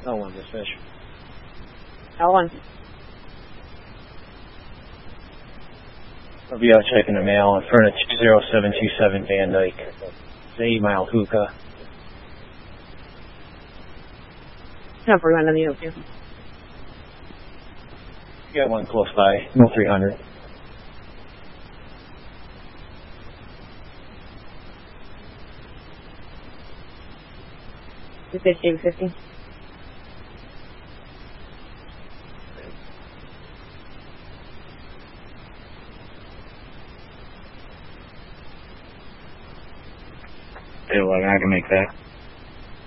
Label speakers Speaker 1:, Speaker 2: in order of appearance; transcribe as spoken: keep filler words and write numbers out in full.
Speaker 1: L one, this fish.
Speaker 2: L one.
Speaker 1: I'll be out checking the mail in front of two zero seven two seven Van Dyke. It's eight mile hookah.
Speaker 2: No, for one on the O two.
Speaker 1: You got one close by, no three hundred.
Speaker 2: two fifty, eight fifty.
Speaker 1: Yeah, well, I can make that.